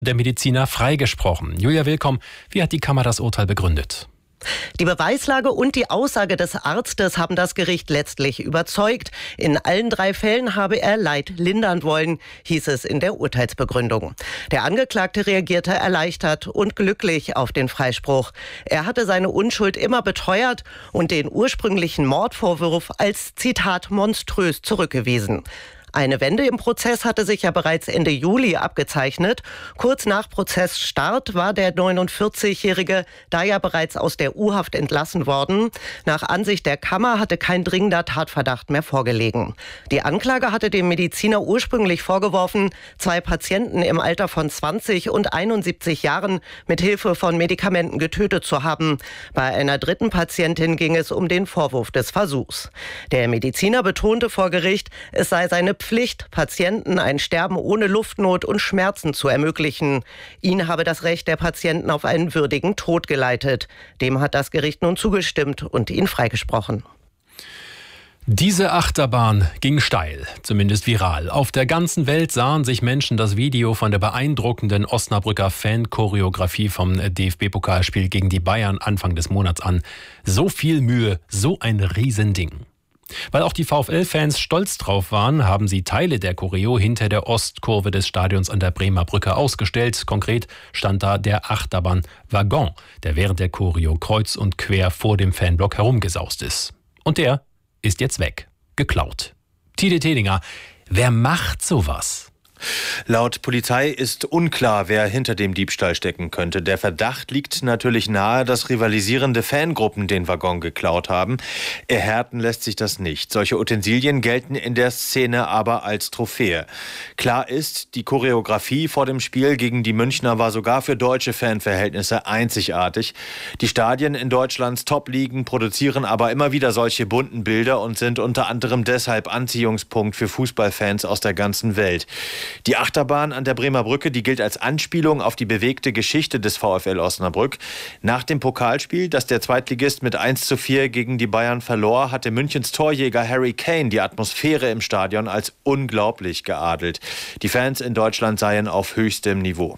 Der Mediziner freigesprochen. Julia Willkomm, wie hat die Kammer das Urteil begründet? Die Beweislage und die Aussage des Arztes haben das Gericht letztlich überzeugt. In allen 3 Fällen habe er Leid lindern wollen, hieß es in der Urteilsbegründung. Der Angeklagte reagierte erleichtert und glücklich auf den Freispruch. Er hatte seine Unschuld immer beteuert und den ursprünglichen Mordvorwurf als, Zitat, monströs zurückgewiesen. Eine Wende im Prozess hatte sich ja bereits Ende Juli abgezeichnet. Kurz nach Prozessstart war der 49-Jährige da ja bereits aus der U-Haft entlassen worden. Nach Ansicht der Kammer hatte kein dringender Tatverdacht mehr vorgelegen. Die Anklage hatte dem Mediziner ursprünglich vorgeworfen, 2 Patienten im Alter von 20 und 71 Jahren mit Hilfe von Medikamenten getötet zu haben. Bei einer 3. Patientin ging es um den Vorwurf des Versuchs. Der Mediziner betonte vor Gericht, es sei seine Pflicht, Patienten ein Sterben ohne Luftnot und Schmerzen zu ermöglichen. Ihn habe das Recht der Patienten auf einen würdigen Tod geleitet. Dem hat das Gericht nun zugestimmt und ihn freigesprochen. Diese Achterbahn ging steil, zumindest viral. Auf der ganzen Welt sahen sich Menschen das Video von der beeindruckenden Osnabrücker Fan-Choreografie vom DFB-Pokalspiel gegen die Bayern Anfang des Monats an. So viel Mühe, so ein Riesending. Weil auch die VfL-Fans stolz drauf waren, haben sie Teile der Choreo hinter der Ostkurve des Stadions an der Bremer Brücke ausgestellt. Konkret stand da der Achterbahn-Waggon, der während der Choreo kreuz und quer vor dem Fanblock herumgesaust ist. Und der ist jetzt weg. Geklaut. Tide Tedinger, wer macht sowas? Laut Polizei ist unklar, wer hinter dem Diebstahl stecken könnte. Der Verdacht liegt natürlich nahe, dass rivalisierende Fangruppen den Waggon geklaut haben. Erhärten lässt sich das nicht. Solche Utensilien gelten in der Szene aber als Trophäe. Klar ist, die Choreografie vor dem Spiel gegen die Münchner war sogar für deutsche Fanverhältnisse einzigartig. Die Stadien in Deutschlands Top-Ligen produzieren aber immer wieder solche bunten Bilder und sind unter anderem deshalb Anziehungspunkt für Fußballfans aus der ganzen Welt. Die Achterbahn an der Bremer Brücke, die gilt als Anspielung auf die bewegte Geschichte des VfL Osnabrück. Nach dem Pokalspiel, das der Zweitligist mit 1:4 gegen die Bayern verlor, hatte Münchens Torjäger Harry Kane die Atmosphäre im Stadion als unglaublich geadelt. Die Fans in Deutschland seien auf höchstem Niveau.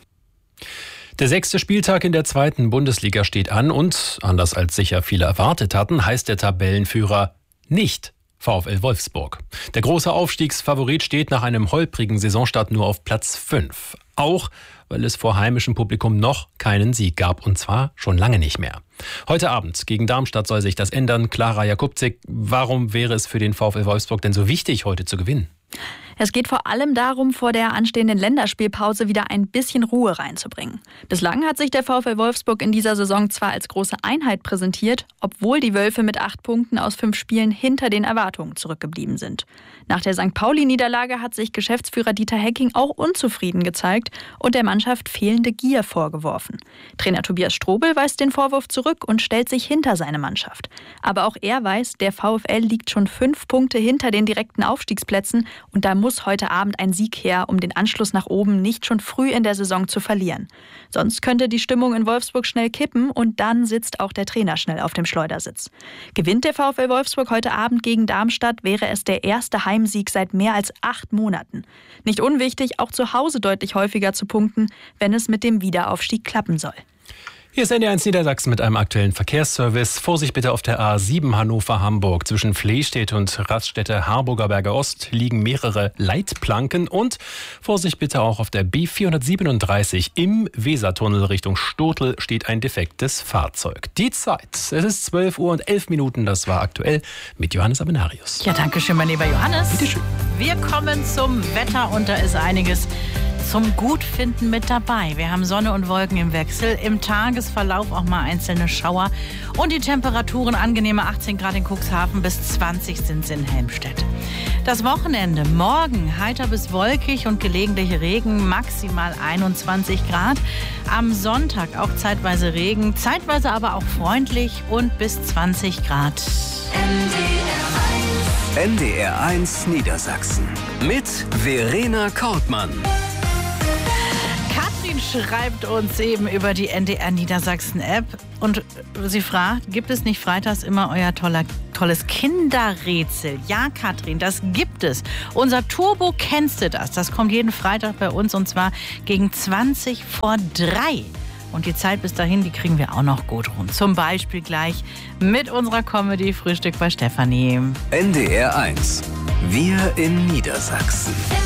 Der 6. Spieltag in der 2. Bundesliga steht an und, anders als sicher viele erwartet hatten, heißt der Tabellenführer nicht VfL Wolfsburg. Der große Aufstiegsfavorit steht nach einem holprigen Saisonstart nur auf Platz 5. Auch, weil es vor heimischem Publikum noch keinen Sieg gab, und zwar schon lange nicht mehr. Heute Abend gegen Darmstadt soll sich das ändern. Klara Jakubczyk, warum wäre es für den VfL Wolfsburg denn so wichtig, heute zu gewinnen? Es geht vor allem darum, vor der anstehenden Länderspielpause wieder ein bisschen Ruhe reinzubringen. Bislang hat sich der VfL Wolfsburg in dieser Saison zwar als große Einheit präsentiert, obwohl die Wölfe mit 8 Punkten aus 5 Spielen hinter den Erwartungen zurückgeblieben sind. Nach der St. Pauli-Niederlage hat sich Geschäftsführer Dieter Hecking auch unzufrieden gezeigt und der Mannschaft fehlende Gier vorgeworfen. Trainer Tobias Strobel weist den Vorwurf zurück und stellt sich hinter seine Mannschaft. Aber auch er weiß, der VfL liegt schon 5 Punkte hinter den direkten Aufstiegsplätzen und da muss heute Abend ein Sieg her, um den Anschluss nach oben nicht schon früh in der Saison zu verlieren. Sonst könnte die Stimmung in Wolfsburg schnell kippen und dann sitzt auch der Trainer schnell auf dem Schleudersitz. Gewinnt der VfL Wolfsburg heute Abend gegen Darmstadt, wäre es der erste Heimsieg seit mehr als 8 Monaten. Nicht unwichtig, auch zu Hause deutlich häufiger zu punkten, wenn es mit dem Wiederaufstieg klappen soll. Hier ist NDR1 Niedersachsen mit einem aktuellen Verkehrsservice. Vorsicht bitte auf der A7 Hannover-Hamburg. Zwischen Flehstedt und Raststätte-Harburger Berge Ost liegen mehrere Leitplanken. Und Vorsicht bitte auch auf der B437 im Wesertunnel Richtung Stotel steht ein defektes Fahrzeug. Die Zeit, es ist 12:11 Uhr. Das war aktuell mit Johannes Abenarius. Ja, danke schön, mein lieber Johannes. Bitte schön. Wir kommen zum Wetter und da ist einiges zum Gutfinden mit dabei. Wir haben Sonne und Wolken im Wechsel, im Tagesverlauf auch mal einzelne Schauer und die Temperaturen angenehme 18 Grad in Cuxhaven bis 20 sind in Helmstedt. Das Wochenende morgen heiter bis wolkig und gelegentliche Regen, maximal 21 Grad. Am Sonntag auch zeitweise Regen, zeitweise aber auch freundlich und bis 20 Grad. NDR1 Niedersachsen mit Verena Kortmann. schreibt uns eben über die NDR Niedersachsen App und sie fragt, gibt es nicht freitags immer euer tolles Kinderrätsel? Ja, Katrin, das gibt es. Unser Turbo Kennst du das? Das kommt jeden Freitag bei uns und zwar gegen 2:20. Und die Zeit bis dahin, die kriegen wir auch noch gut rum. Zum Beispiel gleich mit unserer Comedy Frühstück bei Stefanie. NDR 1. Wir in Niedersachsen.